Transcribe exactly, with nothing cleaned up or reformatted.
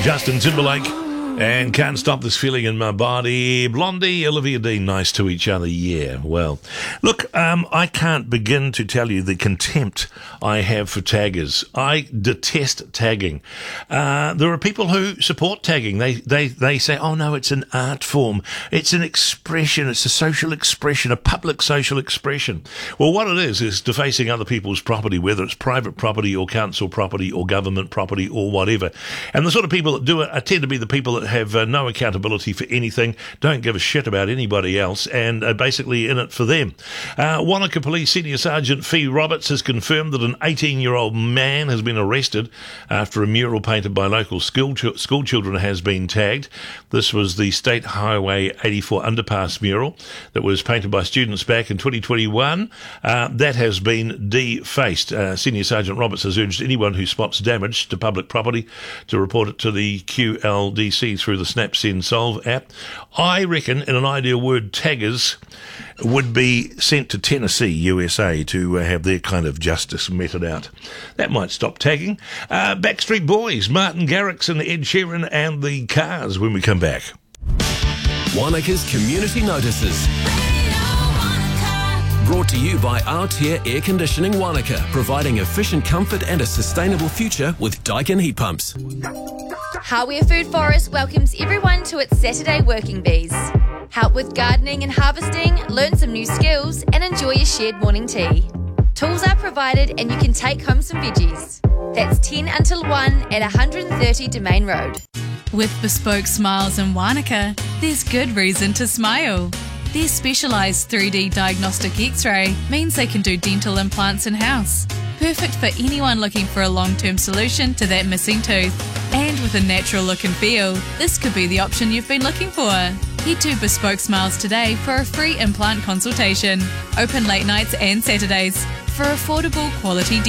Justin Timberlake and Can't Stop This Feeling in My Body. Blondie, Olivia Dean, nice to each other, yeah. Well, look, um, I can't begin to tell you the contempt I have for taggers. I detest tagging. Uh, there are people who support tagging. They, they, they say, oh no, it's an art form. It's an expression. It's a social expression, a public social expression. Well, what it is, is defacing other people's property, whether it's private property or council property or government property or whatever. And the sort of people that do it are, tend to be the people that have uh, no accountability for anything, don't give a shit about anybody else, and are basically in it for them. Uh, Wanaka Police Senior Sergeant Fee Roberts has confirmed that an eighteen-year-old man has been arrested after a mural painted by local school, ch- school children has been tagged. This was the State Highway eighty-four underpass mural that was painted by students back in twenty twenty-one. Uh, that has been defaced. Uh, Senior Sergeant Roberts has urged anyone who spots damage to public property to report it to the Q L D C through the SnapSend Solve app. I reckon, in an ideal word, taggers would be sent to Tennessee, U S A, to uh, have their kind of justice meted out. That might stop tagging. Uh, Backstreet Boys, Martin Garrix and Ed Sheeran and the Cars when we come back. Wanaka's Community Notices. Brought to you by Artier Air Conditioning Wanaka, providing efficient comfort and a sustainable future with Daikin heat pumps. Hawea Food Forest welcomes everyone to its Saturday Working Bees. Help with gardening and harvesting, learn some new skills, and enjoy a shared morning tea. Tools are provided and you can take home some veggies. That's ten until one at one hundred thirty Domain Road. With Bespoke Smiles in Wanaka, there's good reason to smile. Their specialised three D diagnostic X-ray means they can do dental implants in-house. Perfect for anyone looking for a long-term solution to that missing tooth. And with a natural look and feel, this could be the option you've been looking for. Head to Bespoke Smiles today for a free implant consultation. Open late nights and Saturdays for affordable quality